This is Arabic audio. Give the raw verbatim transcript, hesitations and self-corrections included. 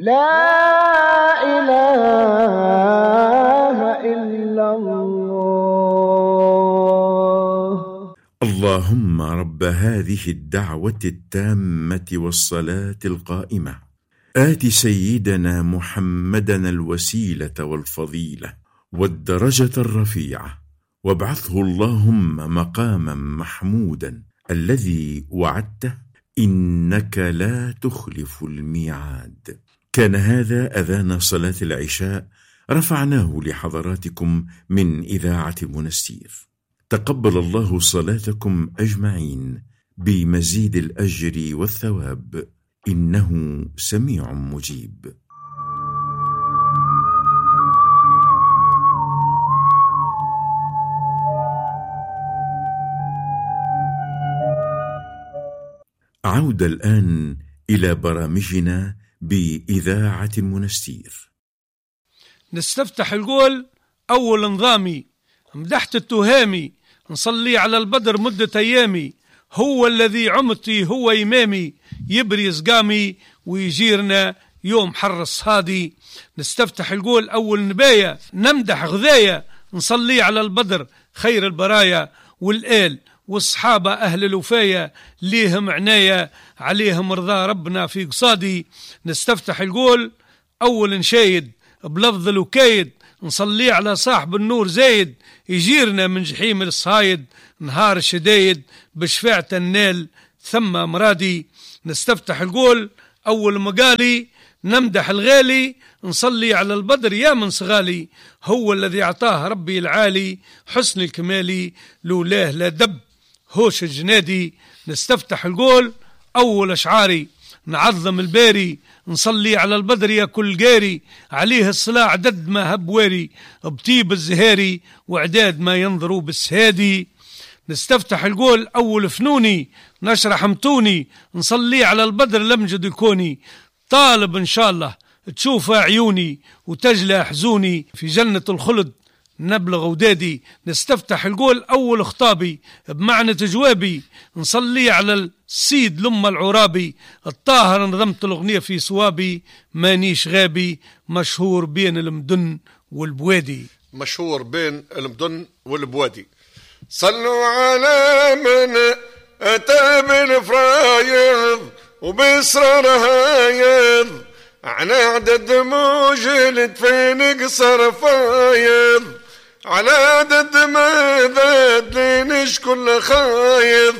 لا إله إلا الله. اللهم رب هذه الدعوة التامة والصلاة القائمة آت سيدنا محمدًا الوسيلة والفضيلة والدرجة الرفيعة، وابعثه اللهم مقامًا محمودًا الذي وعدته إنك لا تخلف الميعاد. كان هذا أذان صلاة العشاء، رفعناه لحضراتكم من إذاعة منستير. تقبل الله صلاتكم أجمعين بمزيد الأجر والثواب، إنه سميع مجيب. عودة الآن إلى برامجنا بإذاعة منستير. نستفتح القول أول نظامي مدحت التهامي، نصلي على البدر مدة أيامي، هو الذي عمتي هو إمامي، يبرز قامي ويجيرنا يوم حر الصهادي. نستفتح القول أول نباية نمدح غذايا، نصلي على البدر خير البرايا، والآل والصحابة أهل الوفاية ليهم عناية، عليهم رضا ربنا في قصادي. نستفتح القول أول نشايد بلفظ الوكايد، نصلي على صاحب النور زايد، يجيرنا من جحيم الصهايد، نهار الشدايد بشفاعة النال ثم مرادي. نستفتح القول أول مقالي نمدح الغالي، نصلي على البدر يا من صغالي، هو الذي أعطاه ربي العالي حسن الكمالي، لولاه لا دب هوش الجنادي. نستفتح القول أول أشعاري نعظم الباري، نصلي على البدر يا كل قاري، عليه الصلاة عدد ما هبواري، بطيب الزهاري وعداد ما ينظروا بالسهادي. نستفتح القول أول فنوني نشرح متوني، نصلي على البدر لمجد الكوني، طالب إن شاء الله تشوف عيوني وتجلى حزوني، في جنة الخلد نبلغ ودادي. نستفتح القول أول خطابي بمعنى جوابي، نصلي على السيد لما العرابي، الطاهر نظمت الأغنية في صوابي، مانيش غابي مشهور بين المدن والبوادي. مشهور بين المدن والبوادي. صلوا على من أتى بالفرايض وبإصرار هايض، عن عدد موجلد في نقصر فايض، على عدد ما ذات لينش كل خايض،